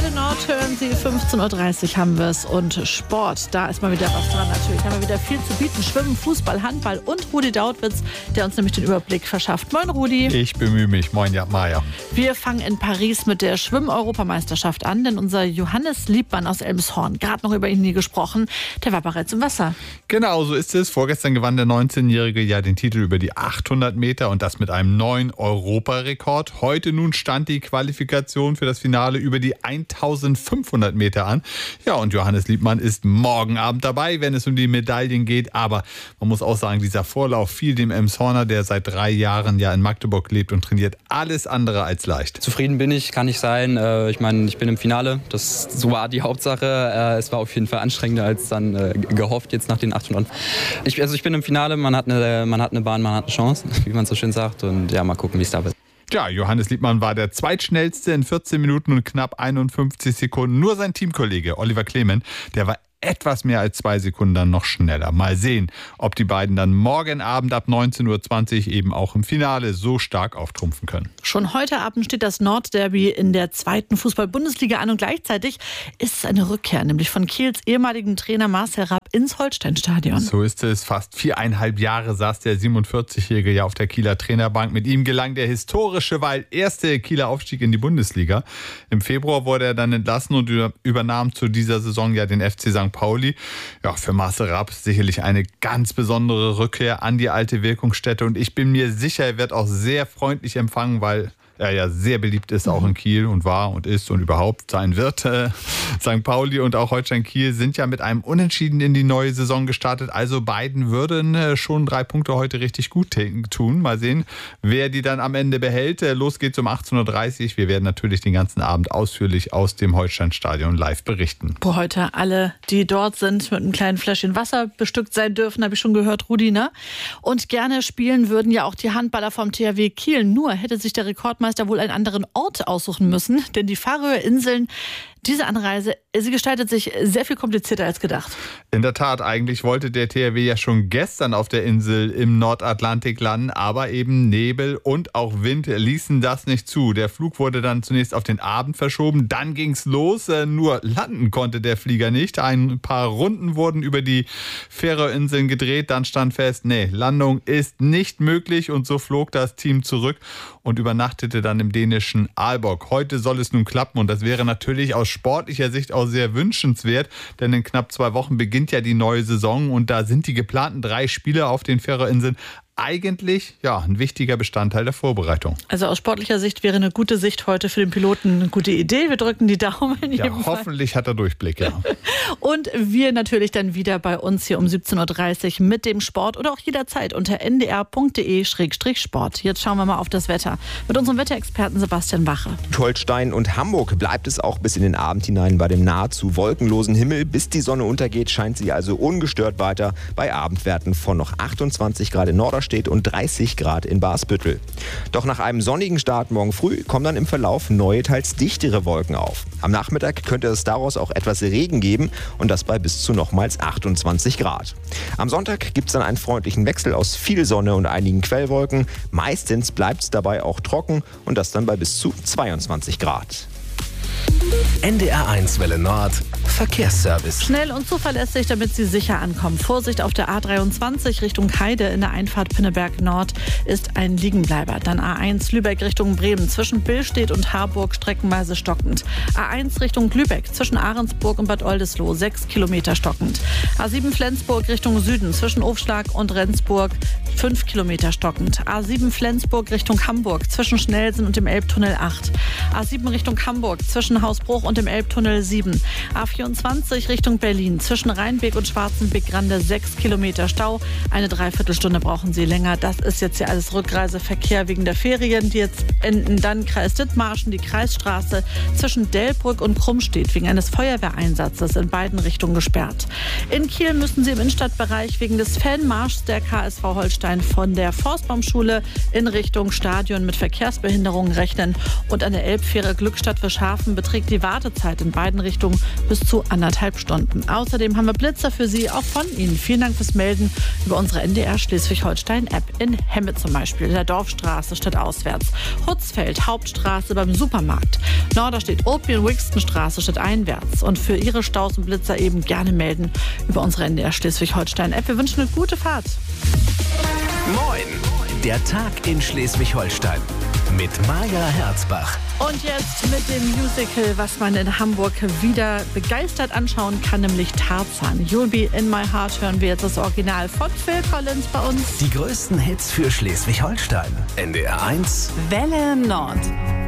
Welle Nord hören Sie, 15.30 Uhr haben wir es. Und Sport, da ist mal wieder was dran natürlich. Haben wir wieder viel zu bieten. Schwimmen, Fußball, Handball und Rudi Dautwitz, der uns nämlich den Überblick verschafft. Moin Rudi. Ich bemühe mich. Moin, ja, Maja. Wir fangen in Paris mit der Schwimm-Europameisterschaft an, denn unser Johannes Liebmann aus Elmshorn, gerade noch über ihn nie gesprochen, der war bereits im Wasser. Genau, so ist es. Vorgestern gewann der 19-Jährige ja den Titel über die 800 Meter und das mit einem neuen Europarekord. Heute nun stand die Qualifikation für das Finale über die 1500 Meter an. Ja, und Johannes Liebmann ist morgen Abend dabei, wenn es um die Medaillen geht. Aber man muss auch sagen, dieser Vorlauf fiel dem Emshorner, der seit 3 Jahren ja in Magdeburg lebt und trainiert, alles andere als leicht. Zufrieden bin ich, kann ich sein. Ich meine, ich bin im Finale. So war die Hauptsache. Es war auf jeden Fall anstrengender als dann gehofft jetzt nach den 800. Ich bin im Finale. Man hat eine Bahn, man hat eine Chance, wie man so schön sagt. Und ja, mal gucken, wie es da wird. Ja, Johannes Liebmann war der zweitschnellste in 14 Minuten und knapp 51 Sekunden. Nur sein Teamkollege Oliver Clement, der war etwas mehr als 2 Sekunden dann noch schneller. Mal sehen, ob die beiden dann morgen Abend ab 19.20 Uhr eben auch im Finale so stark auftrumpfen können. Schon heute Abend steht das Nordderby in der 2. Fußball-Bundesliga an und gleichzeitig ist es eine Rückkehr, nämlich von Kiels ehemaligem Trainer Marcel Rapp ins Holsteinstadion. So ist es. Fast 4,5 Jahre saß der 47-Jährige ja auf der Kieler Trainerbank. Mit ihm gelang der historische, weil erste Kieler Aufstieg in die Bundesliga. Im Februar wurde er dann entlassen und übernahm zu dieser Saison ja den FC St. Pauli. Ja, für Marcel Rapp sicherlich eine ganz besondere Rückkehr an die alte Wirkungsstätte. Und ich bin mir sicher, er wird auch sehr freundlich empfangen, weil er ja sehr beliebt ist, auch in Kiel und war und ist und überhaupt sein wird. St. Pauli und auch Holstein Kiel sind ja mit einem Unentschieden in die neue Saison gestartet. Also beiden würden schon 3 Punkte heute richtig gut tun. Mal sehen, wer die dann am Ende behält. Los geht's um 18.30 Uhr. Wir werden natürlich den ganzen Abend ausführlich aus dem Holsteinstadion live berichten. Wo heute alle, die dort sind, mit einem kleinen Fläschchen Wasser bestückt sein dürfen, habe ich schon gehört, Rudi, ne? Und gerne spielen würden ja auch die Handballer vom THW Kiel. Nur hätte sich der Rekordmeister wohl einen anderen Ort aussuchen müssen, denn die Färöerinseln, diese Anreise, sie gestaltet sich sehr viel komplizierter als gedacht. In der Tat, eigentlich wollte der THW ja schon gestern auf der Insel im Nordatlantik landen, aber eben Nebel und auch Wind ließen das nicht zu. Der Flug wurde dann zunächst auf den Abend verschoben, dann ging's los, nur landen konnte der Flieger nicht. Ein paar Runden wurden über die Färöerinseln gedreht, dann stand fest, Landung ist nicht möglich und so flog das Team zurück und übernachtete dann im dänischen Aalborg. Heute soll es nun klappen und das wäre natürlich aus sportlicher Sicht auch sehr wünschenswert, denn in knapp 2 Wochen beginnt ja die neue Saison und da sind die geplanten 3 Spiele auf den Färöerinseln eigentlich ein wichtiger Bestandteil der Vorbereitung. Also aus sportlicher Sicht wäre eine gute Sicht heute für den Piloten eine gute Idee. Wir drücken die Daumen in jedem Fall. Hoffentlich hat er Durchblick, ja. Und wir natürlich dann wieder bei uns hier um 17.30 Uhr mit dem Sport oder auch jederzeit unter ndr.de/sport. Jetzt schauen wir mal auf das Wetter mit unserem Wetterexperten Sebastian Wache. Holstein und Hamburg bleibt es auch bis in den Abend hinein bei dem nahezu wolkenlosen Himmel. Bis die Sonne untergeht, scheint sie also ungestört weiter bei Abendwerten von noch 28 Grad in Norderstedt und 30 Grad in Basbüttel. Doch nach einem sonnigen Start morgen früh kommen dann im Verlauf neue, teils dichtere Wolken auf. Am Nachmittag könnte es daraus auch etwas Regen geben und das bei bis zu nochmals 28 Grad. Am Sonntag gibt es dann einen freundlichen Wechsel aus viel Sonne und einigen Quellwolken. Meistens bleibt es dabei auch trocken und das dann bei bis zu 22 Grad. NDR1 Welle Nord Verkehrsservice. Schnell und zuverlässig, damit Sie sicher ankommen. Vorsicht auf der A23 Richtung Heide in der Einfahrt Pinneberg Nord ist ein Liegenbleiber. Dann A1 Lübeck Richtung Bremen zwischen Billstedt und Harburg streckenweise stockend. A1 Richtung Lübeck zwischen Ahrensburg und Bad Oldesloe 6 Kilometer stockend. A7 Flensburg Richtung Süden zwischen Ofschlag und Rendsburg 5 Kilometer stockend. A7 Flensburg Richtung Hamburg zwischen Schnellsen und dem Elbtunnel 8. A7 Richtung Hamburg zwischen Hausbruch und dem Elbtunnel 7. A24 Richtung Berlin zwischen Rheinbeek und Schwarzenbeek-Grande 6 Kilometer Stau. Eine Dreiviertelstunde brauchen Sie länger. Das ist jetzt ja alles Rückreiseverkehr wegen der Ferien, die jetzt enden. Dann Kreis Dithmarschen, die Kreisstraße zwischen Delbrück und Krummstedt wegen eines Feuerwehreinsatzes in beiden Richtungen gesperrt. In Kiel müssen Sie im Innenstadtbereich wegen des Fanmarschs der KSV Holstein von der Forstbaumschule in Richtung Stadion mit Verkehrsbehinderungen rechnen. Und an der Elbfähre Glückstadt-Wischhafen beträgt die Wartezeit in beiden Richtungen bis zu zu 1,5 Stunden. Außerdem haben wir Blitzer für Sie, auch von Ihnen. Vielen Dank fürs Melden über unsere NDR Schleswig-Holstein-App. In Hemme zum Beispiel, in der Dorfstraße statt auswärts. Hutzfeld, Hauptstraße beim Supermarkt. Norderstedt, Opie und Wixtonstraße statt einwärts. Und für Ihre Staus und Blitzer eben gerne melden über unsere NDR Schleswig-Holstein-App. Wir wünschen eine gute Fahrt. Moin, der Tag in Schleswig-Holstein mit Maja Herzbach. Und jetzt mit dem Musical, was man in Hamburg wieder begeistert anschauen kann, nämlich Tarzan. You'll Be in My Heart hören wir jetzt das Original von Phil Collins bei uns. Die größten Hits für Schleswig-Holstein. NDR 1. Welle Nord.